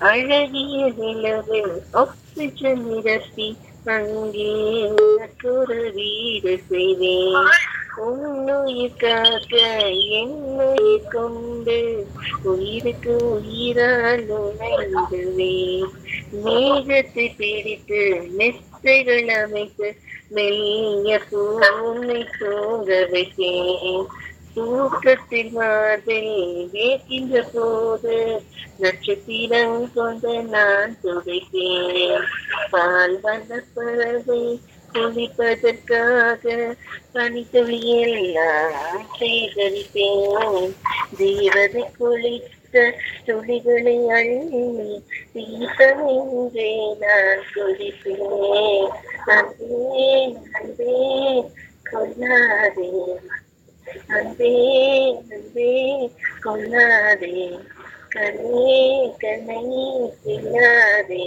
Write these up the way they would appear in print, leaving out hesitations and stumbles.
அழகிய நிலவில் ஆக்சிஜன் நிரப்பி அங்கே ஒரு வீடு செய்வேன். உன்னுயிர் காக்க என்னுயிர் கொண்டு உயிருக்கு உயிரால் உணைந்துவேன். மேகத்தை பிடித்து மெத்தைகள் அமைத்து மெல்லிய பூனை தூங்க வைத்தேன். தூக்கத்தில் மார்பில் வேக்கின்ற போது நட்சத்திரம் கொண்டு நான் துடைத்தேன். பால் வந்த பறவை குளிப்பதற்காக பனித்துளியெல்லாம் சேகரிப்பேன். தேவதை குளித்த துளிகளை அள்ளி தீசமென்றே நான் குளிப்பேன். அன்பே அன்பே கொல்லாதே, அன்பே அன்பே கொல்லாதே, கண்ணே கண்ணை இல்லாதே,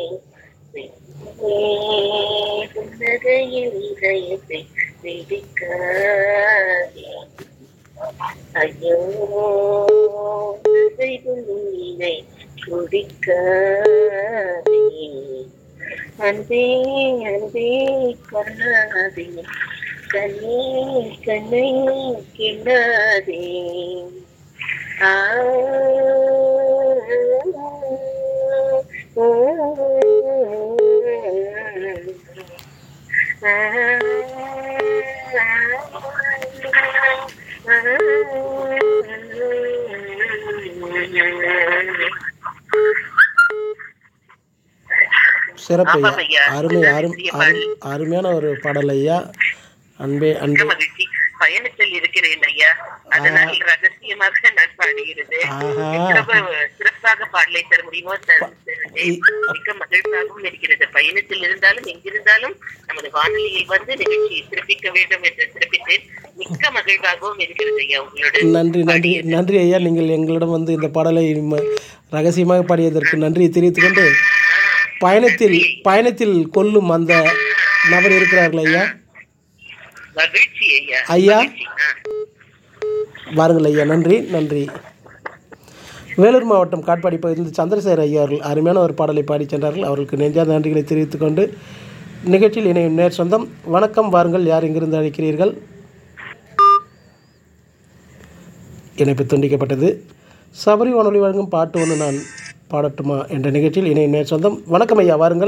புன்னகையில் இதயத்தை வெடிக்காதே. ஐயோ நீரை குடிக்காதே. அன்பே அன்பே கொல்லாதே, கண்ணே கண்ணை கிள்ளாதே. ஆ சிறப்பு ஐயா, அருமையான ஒரு பாடல் ஐயா. அன்பே அன்பே மகிழ்ச்சி. பயணத்தில் இருக்கிறேன் ஐயா, அதனால் ரகசியமாக நான் பாடுகிறது. சிறப்பாக பாடலை தர முடியுமோ? மிக்க மகிழ்ச்சியாகவும் இருக்கிறது. பயணத்தில் இருந்தாலும் எங்கிருந்தாலும் நமது வானொலியில் வந்து நிகழ்ச்சியை சிறப்பிக்க வேண்டும் என்று சிறப்பித்தேன். மிக்க மகிழ்வாகவும் இருக்கிறது ஐயா உங்களோட. நன்றி நன்றி நன்றி ஐயா. நீங்கள் எங்களிடம் வந்து இந்த பாடலை ரகசியமாக பாடியதற்கு நன்றியை தெரிவித்துக் கொண்டு, பயணத்தில் கொல்லும் அந்த நபர் இருக்கிறார்கள் ஐயா. மகிழ்ச்சி ஐயா. ஐயா வாருங்கள் ஐயா. நன்றி நன்றி. வேலூர் மாவட்டம் காட்பாடி பகுதியில் சந்திரசேகர் ஐயா அவர்கள் அருமையான ஒரு பாடலை பாடி சென்றார்கள். அவர்களுக்கு நெஞ்சார்ந்த நன்றிகளை தெரிவித்துக் கொண்டு, நிகழ்ச்சியில் இணையும் நேர் சொந்தம். வணக்கம், வாருங்கள். யார் எங்கிருந்து அழைக்கிறீர்கள்? இணைப்பு துண்டிக்கப்பட்டது. சபரி வானொலி வழங்கும் பாட்டு ஒன்று நான் பாடட்டுமா என்ற நிகழ்ச்சியில் இணையும் நேர் சொந்தம். வணக்கம் ஐயா, வாருங்கள்.